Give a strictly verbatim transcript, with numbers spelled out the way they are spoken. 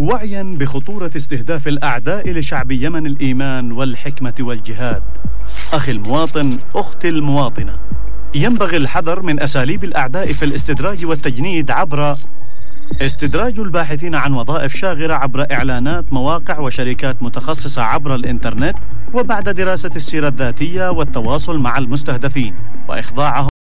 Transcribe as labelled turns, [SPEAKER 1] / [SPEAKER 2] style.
[SPEAKER 1] وعيا بخطورة استهداف الأعداء لشعب يمن الإيمان والحكمة والجهاد. أخي المواطن، أختي المواطنة، ينبغي الحذر من أساليب الأعداء في الاستدراج والتجنيد عبر استدراج الباحثين عن وظائف شاغرة عبر إعلانات مواقع وشركات متخصصة عبر الإنترنت، وبعد دراسة السيرة الذاتية والتواصل مع المستهدفين وإخضاعهم